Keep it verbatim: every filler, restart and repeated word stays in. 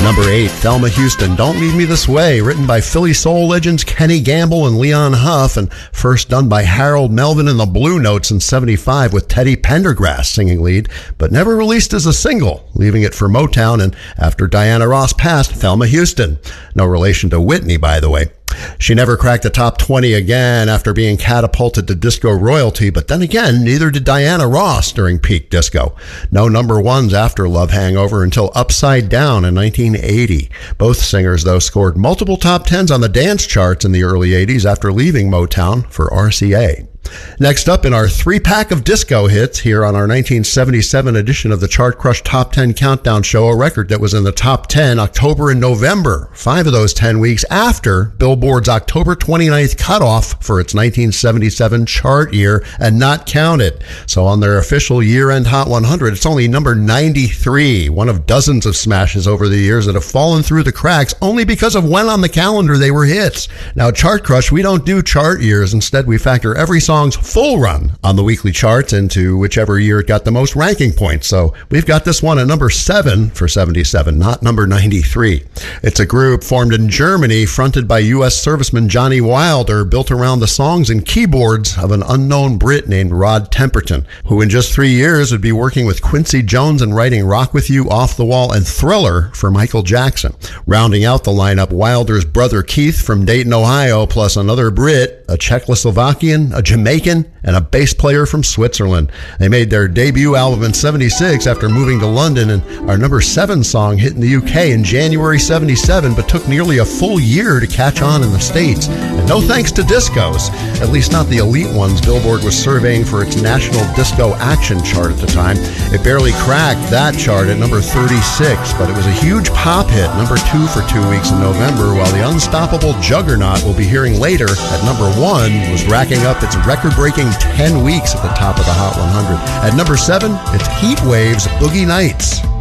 Number eight, Thelma Houston, Don't Leave Me This Way, written by Philly soul legends Kenny Gamble and Leon Huff, and first done by Harold Melvin and the Blue Notes in seventy-five with Teddy Pendergrass singing lead, but never released as a single, leaving it for Motown and, after Diana Ross passed, Thelma Houston. No relation to Whitney, by the way. She never cracked the top twenty again after being catapulted to disco royalty, but then again, neither did Diana Ross during peak disco. No number ones after Love Hangover until Upside Down in nineteen eighty. Both singers, though, scored multiple top tens on the dance charts in the early eighties after leaving Motown for R C A. Next up in our three-pack of disco hits here on our nineteen seventy-seven edition of the Chart Crush Top ten Countdown Show, a record that was in the top ten October and November, five of those ten weeks after Billboard's October twenty-ninth cutoff for its nineteen seventy-seven chart year and not counted. So on their official year-end Hot one hundred, it's only number ninety-three, one of dozens of smashes over the years that have fallen through the cracks only because of when on the calendar they were hits. Now, Chart Crush, we don't do chart years. Instead, we factor every song's full run on the weekly charts into whichever year it got the most ranking points. So we've got this one at number seven for seventy-seven, not number ninety-three. It's a group formed in Germany, fronted by U S serviceman Johnny Wilder, built around the songs and keyboards of an unknown Brit named Rod Temperton, who in just three years would be working with Quincy Jones and writing Rock With You, Off the Wall, and Thriller for Michael Jackson. Rounding out the lineup, Wilder's brother Keith from Dayton, Ohio, plus another Brit, a Czechoslovakian, a Jamaican, and a bass player from Switzerland. They made their debut album in seventy-six after moving to London, and our number seven song hit in the U K in January seventy-seven, but took nearly a full year to catch on in the States. And no thanks to discos, at least not the elite ones Billboard was surveying for its National Disco Action chart at the time. It barely cracked that chart at number thirty-six, but it was a huge pop hit, number two for two weeks in November, while the unstoppable juggernaut we'll be hearing later at number one was racking up its record-breaking ten weeks at the top of the Hot one hundred. At number seven, it's Heat Waves' Boogie Nights.